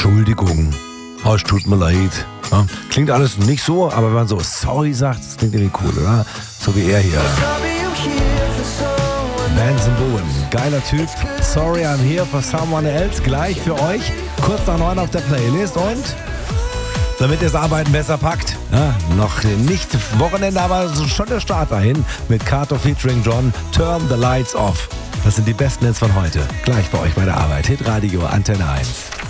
Entschuldigung. Oh, es tut mir leid. Ja, klingt alles nicht so, aber wenn man so sorry sagt, das klingt irgendwie cool, oder? So wie er hier. Benson Bowen, geiler Typ. Sorry, I'm here for someone else. Gleich für euch. Kurz nach 9 auf der Playlist. Und damit ihr das Arbeiten besser packt, ja, noch nicht Wochenende, aber schon der Start dahin mit Kato featuring John. Turn the Lights Off. Das sind die besten Hits von heute. Gleich bei euch bei der Arbeit. Hitradio Antenne 1.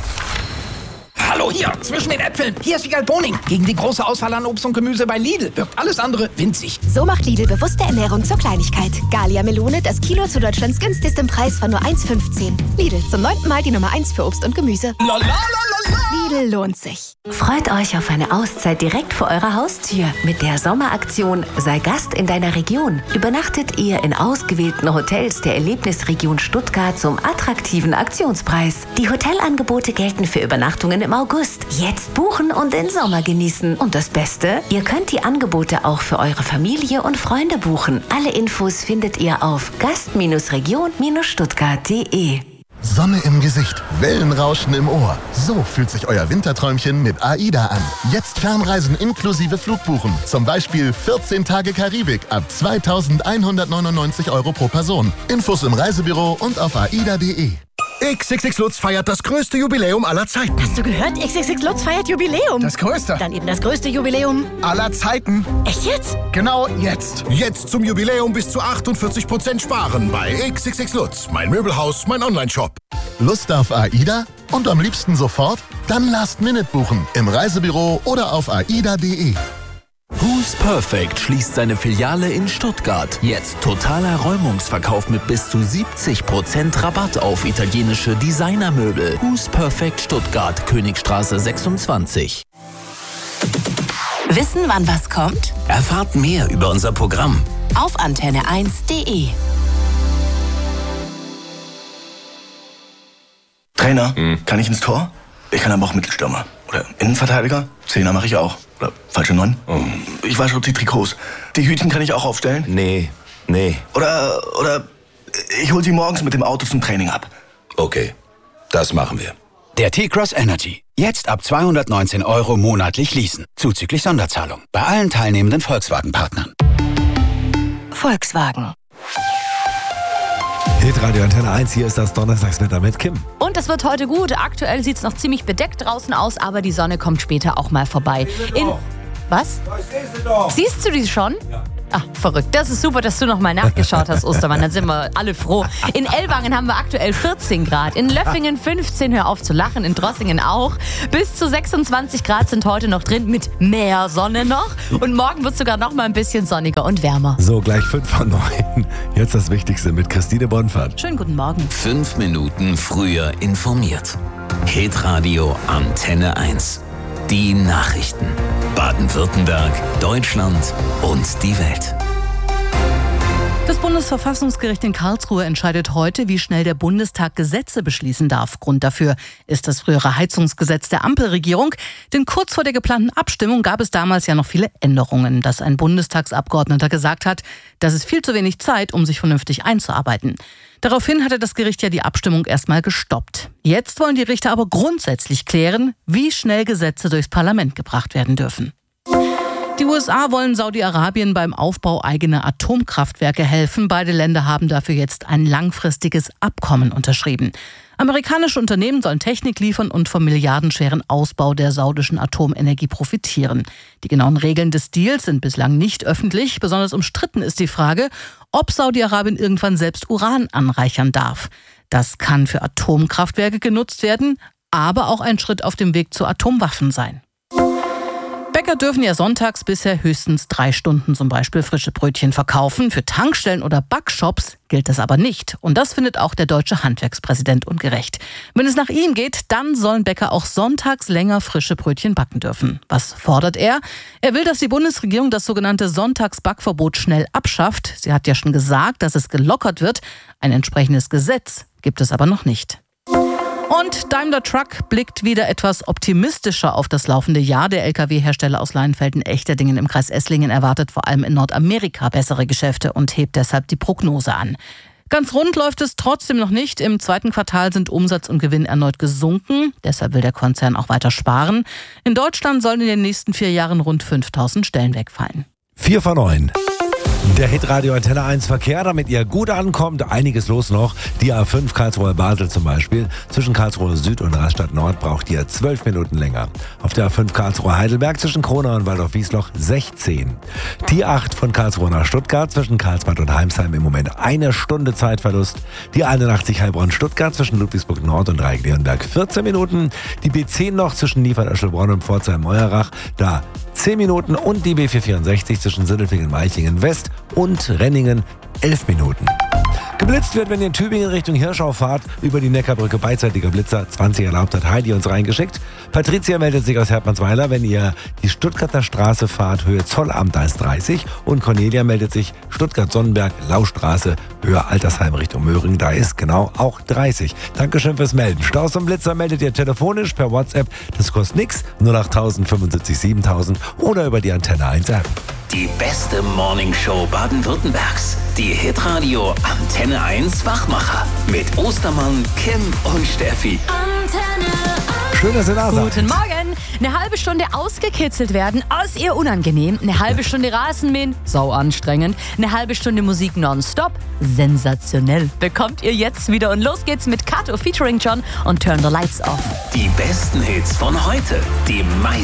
Hallo hier, zwischen den Äpfeln. Hier ist Wiegald Boning. Gegen die große Auswahl an Obst und Gemüse bei Lidl wirkt alles andere winzig. So macht Lidl bewusste Ernährung zur Kleinigkeit. Gallia Melone, das Kilo zu Deutschlands günstigstem Preis von nur 1,15. Lidl, zum 9. Mal die Nummer 1 für Obst und Gemüse. Lidl lohnt sich. Freut euch auf eine Auszeit direkt vor eurer Haustür. Mit der Sommeraktion Sei Gast in deiner Region übernachtet ihr in ausgewählten Hotels der Erlebnisregion Stuttgart zum attraktiven Aktionspreis. Die Hotelangebote gelten für Übernachtungen im August. Jetzt buchen und den Sommer genießen. Und das Beste? Ihr könnt die Angebote auch für eure Familie und Freunde buchen. Alle Infos findet ihr auf gast-region-stuttgart.de. Sonne im Gesicht, Wellenrauschen im Ohr. So fühlt sich euer Winterträumchen mit AIDA an. Jetzt Fernreisen inklusive Flugbuchen. Zum Beispiel 14 Tage Karibik ab 2.199 € pro Person. Infos im Reisebüro und auf aida.de. XXX Lutz feiert das größte Jubiläum aller Zeiten. Hast du gehört? XXX Lutz feiert Jubiläum. Das größte. Dann eben das größte Jubiläum aller Zeiten. Echt jetzt? Genau jetzt. Jetzt zum Jubiläum bis zu 48% sparen bei XXX Lutz. Mein Möbelhaus, mein Onlineshop. Lust auf AIDA? Und am liebsten sofort? Dann Last Minute buchen. Im Reisebüro oder auf aida.de. Who's Perfect schließt seine Filiale in Stuttgart. Jetzt totaler Räumungsverkauf mit bis zu 70% Rabatt auf italienische Designermöbel. Who's Perfect Stuttgart, Königstraße 26. Wissen, wann was kommt? Erfahrt mehr über unser Programm auf antenne1.de. Trainer, kann ich ins Tor? Ich kann aber auch Mittelstürmer. Oder Innenverteidiger? Zehner mache ich auch. Oder falsche 9? Ich wasche die Trikots. Die Hütchen kann ich auch aufstellen? Nee. Oder ich hol sie morgens mit dem Auto zum Training ab. Okay, das machen wir. Der T-Cross Energy. Jetzt ab 219 € monatlich leasen. Zuzüglich Sonderzahlung. Bei allen teilnehmenden Volkswagen-Partnern. Volkswagen. Hitradio Antenne 1, hier ist das Donnerstagswetter mit Kim. Und es wird heute gut. Aktuell sieht es noch ziemlich bedeckt draußen aus, aber die Sonne kommt später auch mal vorbei. Was? Siehst du die schon? Ja. Ach, verrückt. Das ist super, dass du noch mal nachgeschaut hast, Ostermann. Dann sind wir alle froh. In Ellwangen haben wir aktuell 14 Grad. In Löffingen 15, hör auf zu lachen. In Drossingen auch. Bis zu 26 Grad sind heute noch drin, mit mehr Sonne noch. Und morgen wird es sogar noch mal ein bisschen sonniger und wärmer. So, gleich 5 vor 9. Jetzt das Wichtigste mit Christine Bonfahrt. Schönen guten Morgen. 5 Minuten früher informiert. Hitradio Antenne 1. Die Nachrichten. Baden-Württemberg, Deutschland und die Welt. Das Bundesverfassungsgericht in Karlsruhe entscheidet heute, wie schnell der Bundestag Gesetze beschließen darf. Grund dafür ist das frühere Heizungsgesetz der Ampelregierung. Denn kurz vor der geplanten Abstimmung gab es damals ja noch viele Änderungen, dass ein Bundestagsabgeordneter gesagt hat, das ist viel zu wenig Zeit, um sich vernünftig einzuarbeiten. Daraufhin hatte das Gericht ja die Abstimmung erstmal gestoppt. Jetzt wollen die Richter aber grundsätzlich klären, wie schnell Gesetze durchs Parlament gebracht werden dürfen. Die USA wollen Saudi-Arabien beim Aufbau eigener Atomkraftwerke helfen. Beide Länder haben dafür jetzt ein langfristiges Abkommen unterschrieben. Amerikanische Unternehmen sollen Technik liefern und vom milliardenschweren Ausbau der saudischen Atomenergie profitieren. Die genauen Regeln des Deals sind bislang nicht öffentlich. Besonders umstritten ist die Frage, ob Saudi-Arabien irgendwann selbst Uran anreichern darf. Das kann für Atomkraftwerke genutzt werden, aber auch ein Schritt auf dem Weg zu Atomwaffen sein. Bäcker dürfen ja sonntags bisher höchstens 3 Stunden zum Beispiel frische Brötchen verkaufen. Für Tankstellen oder Backshops gilt das aber nicht. Und das findet auch der deutsche Handwerkspräsident ungerecht. Wenn es nach ihm geht, dann sollen Bäcker auch sonntags länger frische Brötchen backen dürfen. Was fordert er? Er will, dass die Bundesregierung das sogenannte Sonntagsbackverbot schnell abschafft. Sie hat ja schon gesagt, dass es gelockert wird. Ein entsprechendes Gesetz gibt es aber noch nicht. Und Daimler Truck blickt wieder etwas optimistischer auf das laufende Jahr. Der Lkw-Hersteller aus Leinfelden-Echterdingen im Kreis Esslingen erwartet vor allem in Nordamerika bessere Geschäfte und hebt deshalb die Prognose an. Ganz rund läuft es trotzdem noch nicht. Im zweiten Quartal sind Umsatz und Gewinn erneut gesunken. Deshalb will der Konzern auch weiter sparen. In Deutschland sollen in den nächsten 4 Jahren rund 5.000 Stellen wegfallen. 4 von 9. Der Hitradio Antenne 1 Verkehr, damit ihr gut ankommt. Einiges los noch. Die A5 Karlsruhe-Basel zum Beispiel. Zwischen Karlsruhe Süd und Rastatt Nord braucht ihr 12 Minuten länger. Auf der A5 Karlsruhe-Heidelberg zwischen Kronau und Waldorf-Wiesloch 16. Die 8 von Karlsruhe nach Stuttgart zwischen Karlsbad und Heimsheim im Moment 1 Stunde Zeitverlust. Die 81 Heilbronn-Stuttgart zwischen Ludwigsburg Nord und Dreieck-Leonberg 14 Minuten. Die B10 noch zwischen Niefern-Öschelbronn und Pforzheim-Meuerach. Da 10 Minuten und die B464 zwischen Sindelfingen, Meichingen West und Renningen 11 Minuten. Geblitzt wird, wenn ihr in Tübingen Richtung Hirschau fahrt, über die Neckarbrücke beidseitiger Blitzer. 20 erlaubt, hat Heidi uns reingeschickt. Patricia meldet sich aus Hermannsweiler, wenn ihr die Stuttgarter Straße fahrt, Höhe Zollamt, da ist 30. Und Cornelia meldet sich Stuttgart-Sonnenberg, Laustraße, Höhe Altersheim Richtung Möhring, da ist genau auch 30. Dankeschön fürs Melden. Staus und Blitzer meldet ihr telefonisch per WhatsApp. Das kostet nichts, 08000 75 7000 oder über die Antenne 1 App. Die beste Morningshow Baden-Württembergs. Die Hitradio Antenne 1 Wachmacher. Mit Ostermann, Kim und Steffi. Antenne 1. Schön, dass ihr da seid. Guten Morgen. Eine halbe Stunde ausgekitzelt werden, aus ihr unangenehm. Eine halbe Stunde Rasenmähen, sau anstrengend. Eine halbe Stunde Musik nonstop, sensationell. Bekommt ihr jetzt wieder und los geht's mit Kato featuring John und Turn the Lights Off. Die besten Hits von heute. Die meisten